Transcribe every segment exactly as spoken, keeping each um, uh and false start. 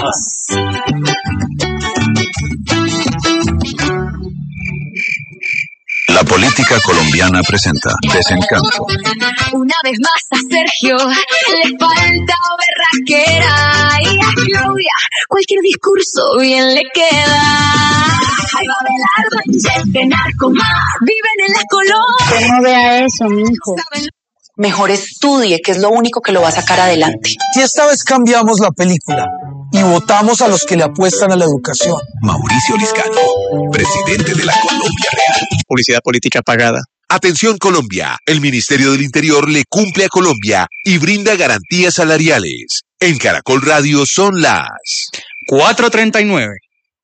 La política colombiana presenta Desencanto. Una vez más a Sergio le falta berraquera y a Claudia cualquier discurso bien le queda. Ahí va Abelardo y siete narcos más viven en la colonia. No vea eso, mijo. Mejor estudie, que es lo único que lo va a sacar adelante. Y esta vez cambiamos la película y votamos a los que le apuestan a la educación. Mauricio Liscano, presidente de la Colombia Real. Publicidad política pagada. Atención Colombia, el Ministerio del Interior le cumple a Colombia y brinda garantías salariales. En Caracol Radio son las cuatro treinta y nueve.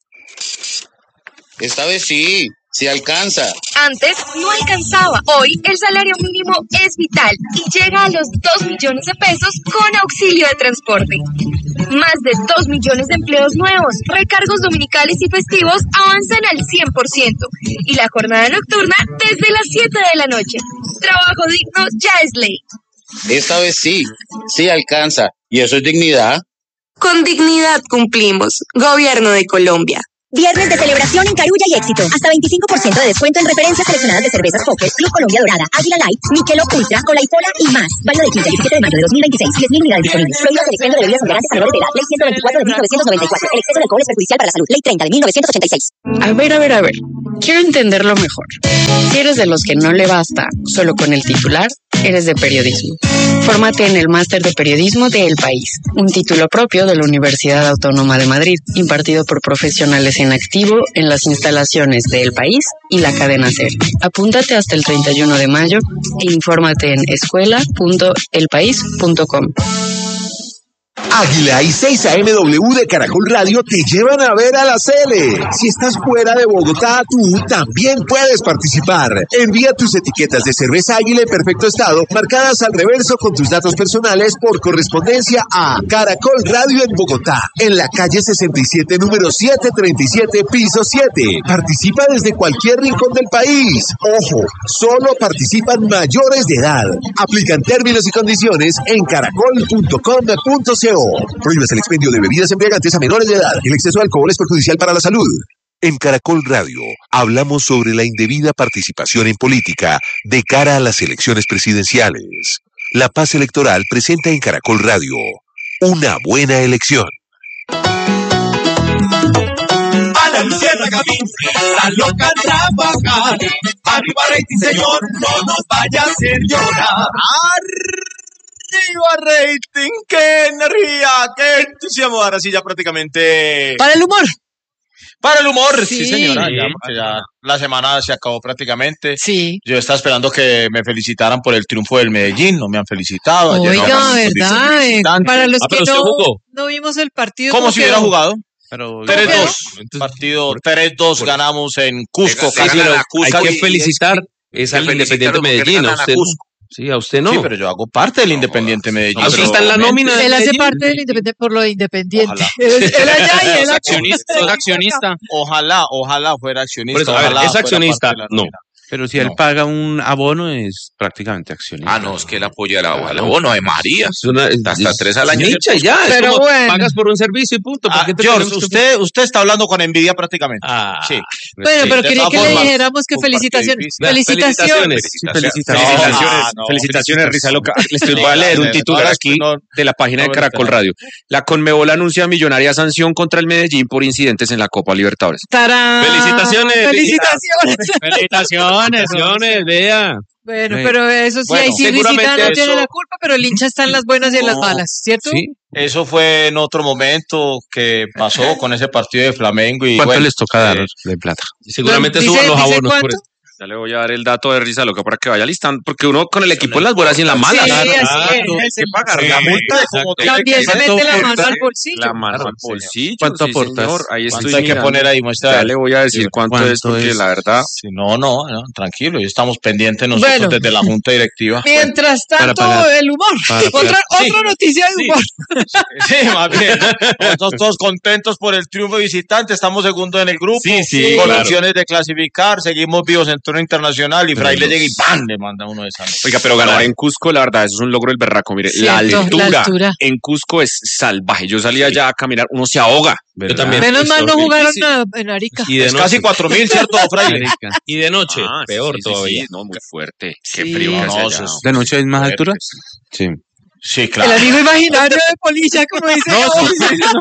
Esta vez sí, sí alcanza. Antes no alcanzaba. Hoy el salario mínimo es vital y llega a los dos millones de pesos con auxilio de transporte. Más de dos millones de empleos nuevos, recargos dominicales y festivos avanzan al cien por ciento. Y la jornada nocturna desde las siete de la noche. Trabajo digno ya es ley. Esta vez sí, sí alcanza. ¿Y eso es dignidad? Con dignidad cumplimos. Gobierno de Colombia. Viernes de celebración en Carulla y Éxito. Hasta veinticinco por ciento de descuento en referencias seleccionadas de cervezas Fokker, Club Colombia Dorada, Águila Light, Michelob Ultra, Cola-Cola y más. Válido del quince al diecisiete de mayo de dos mil veintiséis. diez mil unidades disponibles. Prohibido el expendio de bebidas embriagantes a menores de edad. Ley ciento veinticuatro de mil novecientos noventa y cuatro. El exceso de alcohol es perjudicial para la salud. Ley treinta de mil novecientos ochenta y seis. A ver, a ver, a ver. Quiero entenderlo mejor. Si eres de los que no le basta solo con el titular, eres de periodismo. Fórmate en el Máster de Periodismo de El País, un título propio de la Universidad Autónoma de Madrid, impartido por profesionales en activo en las instalaciones de El País y la cadena SER. Apúntate hasta el treinta y uno de mayo e infórmate en escuela punto el país punto com. Águila y seis A M W de Caracol Radio te llevan a ver a la Cele. Si estás fuera de Bogotá, tú también puedes participar. Envía tus etiquetas de cerveza Águila en perfecto estado, marcadas al reverso con tus datos personales por correspondencia a Caracol Radio en Bogotá, en la calle sesenta y siete, número setecientos treinta y siete, piso siete. Participa desde cualquier rincón del país. Ojo, solo participan mayores de edad. Aplican términos y condiciones en caracol punto com punto co. Prohíbes el expendio de bebidas embriagantes a menores de edad. El exceso de alcohol es perjudicial para la salud. En Caracol Radio hablamos sobre la indebida participación en política de cara a las elecciones presidenciales. La Paz Electoral presenta en Caracol Radio una buena elección. A la Luciana Gavín, la loca trabajar. Arriba rating, señor, no nos vaya a hacer llorar. Arriba rating, qué energía, qué entusiasmo. Ahora sí ya prácticamente... Para el humor. Para el humor, sí, sí señora. Ya, ya la semana se acabó prácticamente. Sí. Yo estaba esperando que me felicitaran por el triunfo del Medellín, no me han felicitado. Oiga, no, verdad. Para los ah, que no, no vimos el partido. ¿Cómo si hubiera jugado? Pero tres dos. Partido tres dos ganamos en Cusco. Casi lo, hay que felicitar es al Independiente Medellín. A usted, sí, a usted no. Sí, pero yo hago parte del Independiente Medellín. Así está en la nómina. Él hace parte del Independiente por lo Independiente. Él, él allá y él accionista. Es accionista. Ojalá, ojalá fuera accionista. Eso, ojalá ver, es accionista. No. Pero si no. él paga un abono, es prácticamente accionista. Ah, no, es que él apoya el abono de María. Es una, es, hasta es, tres al año. Nicha, ya, pero es como bueno. pagas por un servicio y punto. Ah, George, usted, que... usted está hablando con envidia prácticamente. Ah, sí. Bueno, pero quería que forma, le dijéramos que felicitaciones. Felicitaciones. Felicitaciones. Felicitaciones. No, no, felicitaciones, Risa Loca. Les voy a leer un titular aquí de la página de Caracol Radio. La Conmebol anuncia millonaria sanción contra el Medellín por incidentes en la Copa Libertadores. ¡Tarán! Felicitaciones. Felicitaciones. Felicitaciones. Vea. Bueno, pero eso sí, bueno, ahí sí Risita no eso... tiene la culpa, pero el hincha está en las buenas y en no, las malas, ¿cierto? Sí, eso fue en otro momento que pasó con ese partido de Flamengo. Y ¿cuánto bueno, les toca dar de plata? Seguramente suban los abonos por eso. Ya le voy a dar el dato de Risa Loca para que vaya listando, porque uno con el equipo en las buenas y en las malas. Sí, claro, así claro, es. hay que pagar la multa. También se mete la mano al bolsillo. La mano al bolsillo. ¿Cuánto sí, aportas? Señor. Ahí estoy hay que poner ahí muestra. Ya le voy a decir cuánto, cuánto es, porque es? La verdad. Sí, no, no, no, tranquilo, ya estamos pendientes nosotros bueno, desde la Junta Directiva. Mientras bueno, tanto, el humor. Otra, sí, otra noticia de humor. Sí, sí, más bien. Estamos todos contentos por el triunfo visitante. Estamos segundos en el grupo. Sí, sí. Con opciones de clasificar. Seguimos vivos en turno internacional y Pero Fraile los- llega y ¡pam! Le manda uno de esas. Oiga, pero ganar en Cusco, la verdad, eso es un logro del berraco. Mire, la Cierto, altura, la altura. en Cusco es salvaje. Yo salía allá a caminar, uno se ahoga. Yo también. Menos mal no Eso, jugaron sí. a- en Arica. Y de Es noche. casi cuatro mil, ¿cierto, Fraile? Marica. Y de noche, Ah, peor sí, sí, todavía. sí, no, muy fuerte. Qué Sí. frío que hace No, allá. eso es- ¿De noche hay más Fuerte. altura? Sí. Sí, El claro. amigo imaginario de Polilla, como dice. No, Raúl.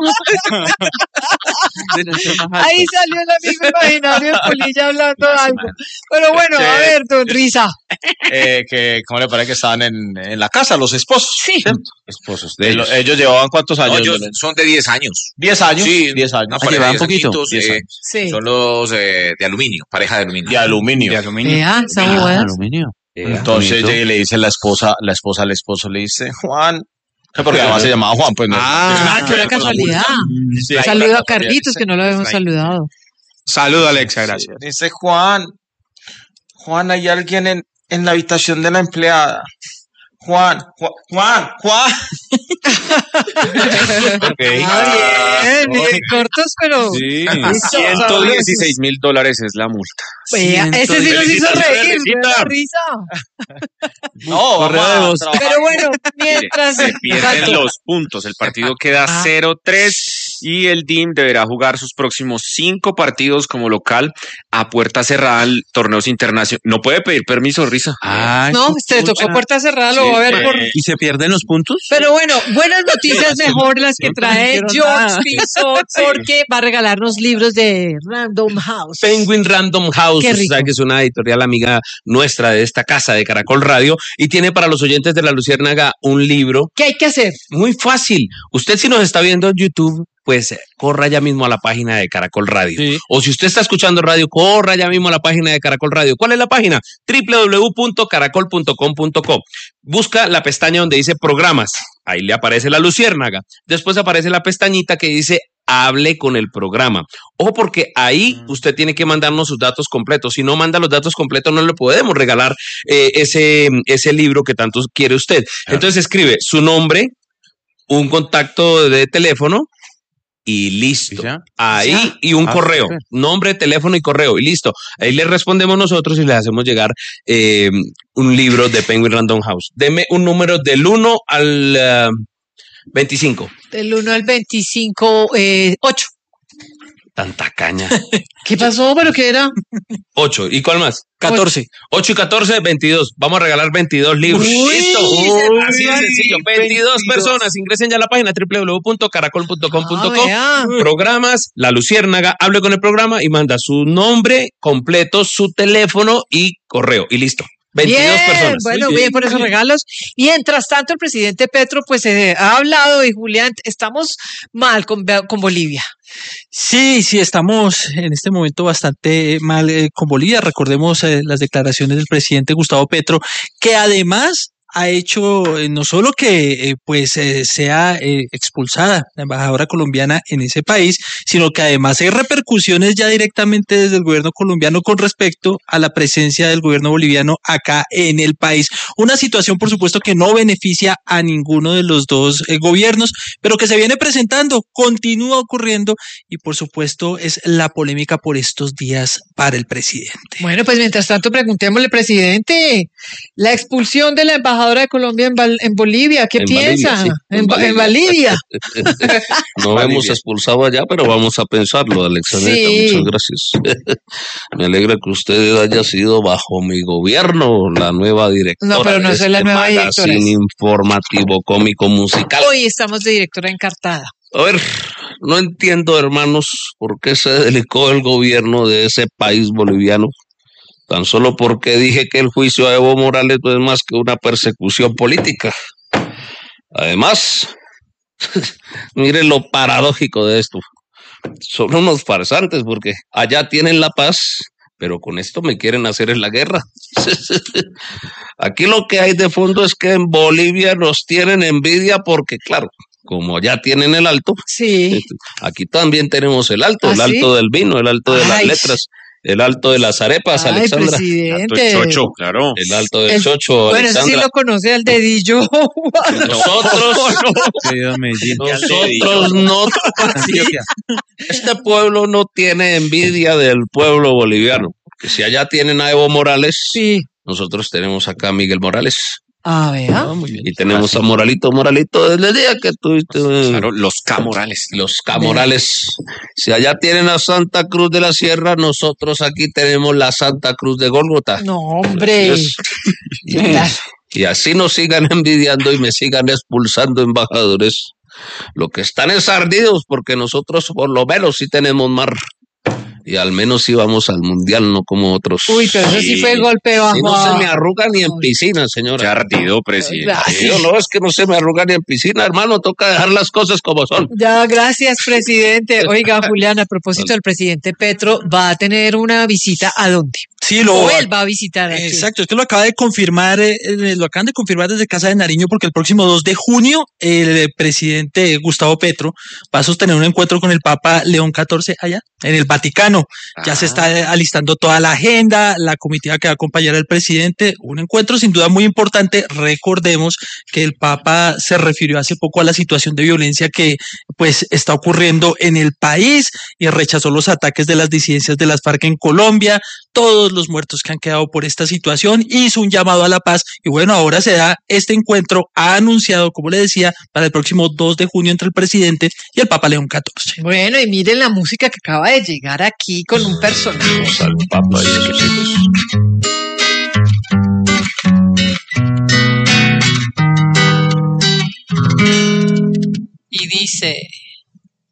De noche más alto. Ahí salió el amigo imaginario de Polilla hablando algo. Pero bueno, a ver, don Risa. Eh, que, ¿cómo le parece que estaban en, en la casa los esposos? Sí. Esposos de Ellos, ellos. ellos llevaban ¿cuántos No, años? ellos Belén? son de diez años. ¿Diez años? Sí, diez años. Una Ah, pareja llevaban de poquito. añitos, diez eh, años. Sí. Son los eh, de aluminio, pareja de aluminio. De aluminio. De aluminio. Vea, está Ah, buena. aluminio. Entonces Bonito. llega y le dice la esposa, la esposa al esposo le dice, Juan, porque además se llamaba Juan, pues no. Ah, Ah, qué buena casualidad. Sí, Saludo claro, a Carlitos, que no lo habíamos saludado. Saludo, Alexa, gracias. Dice Juan, Juan, hay alguien en, en la habitación de la empleada. Juan, Juan, Juan, Juan. Ah, bien, bien, cortos, pero. Sí. ciento dieciséis mil dólares es la multa. Vea, ese sí nos hizo reír, Felicita. buena risa. No, Correo vamos de a voz. trabajar. Pero bueno, mientras. Se pierden Exacto. los puntos. El partido queda Ah. cero tres y el D I M deberá jugar sus próximos cinco partidos como local a puerta cerrada en torneos internacionales. No puede pedir permiso, Risa. Ay, No, te tocó pucha. puerta cerrada, lo va a ver por. ¿Y se pierden los puntos? Pero bueno, buenas noticias mejor las que No trae quiero George nada. Pinzón, porque va a regalarnos libros de Random House. Penguin Random House, Qué usted rico. sabe que es una editorial amiga nuestra de esta casa de Caracol Radio y tiene para los oyentes de La Luciérnaga un libro ¿Qué hay que hacer? muy fácil. Usted si nos está viendo en YouTube, pues eh, corra ya mismo a la página de Caracol Radio. Sí. O si usted está escuchando radio, corra ya mismo a la página de Caracol Radio. ¿Cuál es la página? doble u doble u doble u punto caracol punto com punto co. Busca la pestaña donde dice programas. Ahí le aparece La Luciérnaga. Después aparece la pestañita que dice hable con el programa. Ojo, porque ahí usted tiene que mandarnos sus datos completos. Si no manda los datos completos, no le podemos regalar eh, ese, ese libro que tanto quiere usted. Entonces escribe su nombre, un contacto de teléfono y listo. ¿Y ya? Ahí ¿Ya? y un Ah, correo, súper. nombre, teléfono y correo y listo. Ahí le respondemos nosotros y le hacemos llegar eh, un libro de Penguin Random House. Deme un número del uno al eh, veinticinco. Del uno al veinticinco, eh, ocho. Tanta caña. ¿Qué pasó? ¿Pero qué era? ocho. ¿Y cuál más? catorce. ocho y catorce, veintidós. Vamos a regalar veintidós libros. Uy, Listo. Uy, Así de sencillo. veintidós personas. Ingresen ya a la página doble u doble u doble u punto caracol punto com punto co. Ah, vea. Programas, La Luciérnaga, hable con el programa y manda su nombre completo, su teléfono y correo. Y listo. veintidós Bien, personas. bueno, Muy bien por esos regalos. Y mientras tanto, el presidente Petro, pues eh, ha hablado y Julián, estamos mal con, con Bolivia. Sí, sí, estamos en este momento bastante mal eh, con Bolivia. Recordemos eh, las declaraciones del presidente Gustavo Petro, que además ha hecho eh, no solo que eh, pues eh, sea eh, expulsada la embajadora colombiana en ese país, sino que además hay repercusiones ya directamente desde el gobierno colombiano con respecto a la presencia del gobierno boliviano acá en el país. Una situación, por supuesto, que no beneficia a ninguno de los dos eh, gobiernos, pero que se viene presentando, continúa ocurriendo y, por supuesto, es la polémica por estos días para el presidente. Bueno, pues mientras tanto, preguntémosle, presidente, la expulsión de la embajadora de Colombia en, Val- en Bolivia, ¿qué En piensa? Bolivia, sí, en, en Ba- en Bolivia. No hemos expulsado allá, pero vamos a pensarlo, Alexandra. Sí. Muchas gracias. Me alegra que usted haya sido bajo mi gobierno la nueva directora. No, pero no de soy la este nueva directora. magazine informativo, cómico, musical. Hoy estamos de directora encartada. A ver, no entiendo, hermanos, por qué se delicó el gobierno de ese país boliviano. Tan solo porque dije que el juicio a Evo Morales no es más que una persecución política. Además, mire lo paradójico de esto. Son unos farsantes porque allá tienen la paz, pero con esto me quieren hacer en la guerra. Aquí lo que hay de fondo es que en Bolivia nos tienen envidia porque, claro, como allá tienen el alto, sí. aquí también tenemos el alto, ¿Ah, el alto sí? del vino, el alto de las Ay. letras, el alto de las arepas, Ay, Alexandra. presidente. Alto el chocho, claro. El alto del El- chocho, Bueno, eso sí Alexandra. lo conoce al dedillo. Nosotros, nosotros no, este pueblo no tiene envidia del pueblo boliviano. Que si allá tienen a Evo Morales, sí. nosotros tenemos acá a Miguel Morales. Ah, vea. Ah, muy bien. Y tenemos a Moralito, Moralito, desde el día que tuviste. Claro, los Camorales. Los Camorales. Si allá tienen a Santa Cruz de la Sierra, nosotros aquí tenemos la Santa Cruz de Gólgota. No, hombre. Y así nos sigan envidiando y me sigan expulsando embajadores. Lo que están es ardidos porque nosotros por lo menos sí tenemos mar. Y al menos sí vamos al mundial, no como otros. Uy, pero eso sí fue golpe bajo. Y no se me arruga ni en piscina, señora. Qué ardido, presidente. Yo, no, es que no se me arruga ni en piscina, hermano. Toca dejar las cosas como son. Ya, gracias, presidente. Oiga, Julián, a propósito del presidente Petro, va a tener una visita ¿a dónde? Sí, lo, o él va a visitar. Aquí. Exacto, es que lo acaba de confirmar, eh, lo acaban de confirmar desde Casa de Nariño, porque el próximo dos de junio el presidente Gustavo Petro va a sostener un encuentro con el Papa León catorce allá en el Vaticano. Ah. Ya se está alistando toda la agenda, la comitiva que va a acompañar al presidente, un encuentro sin duda muy importante. Recordemos que el Papa se refirió hace poco a la situación de violencia que pues está ocurriendo en el país y rechazó los ataques de las disidencias de las FARC en Colombia, todos los muertos que han quedado por esta situación, hizo un llamado a la paz y bueno, ahora se da este encuentro, ha anunciado, como le decía, para el próximo dos de junio entre el presidente y el Papa León catorce. Bueno, y miren la música que acaba de llegar aquí con un personaje. Al Papa y sus hijos. Y dice...